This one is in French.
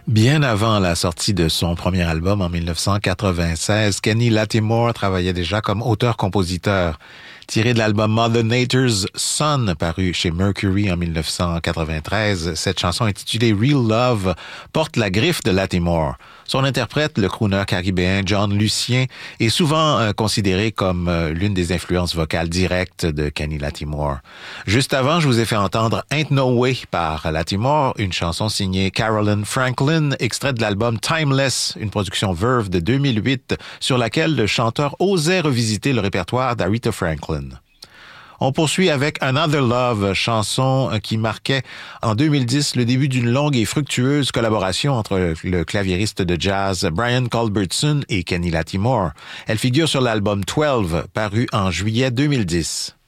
Bien avant la sortie de son premier album en 1996, Kenny Lattimore travaillait déjà comme auteur-compositeur. Tiré de l'album Mother Nature's Son, paru chez Mercury en 1993, cette chanson intitulée Real Love porte la griffe de Lattimore. Son interprète, le crooner caribéen John Lucien, est souvent considéré comme l'une des influences vocales directes de Kenny Lattimore. Juste avant, je vous ai fait entendre Ain't No Way par Lattimore, une chanson signée Carolyn Franklin, extraite de l'album Timeless, une production Verve de 2008, sur laquelle le chanteur osait revisiter le répertoire d'Aretha Franklin. On poursuit avec Another Love, chanson qui marquait en 2010 le début d'une longue et fructueuse collaboration entre le claviériste de jazz Brian Culbertson et Kenny Lattimore. Elle figure sur l'album 12, paru en juillet 2010.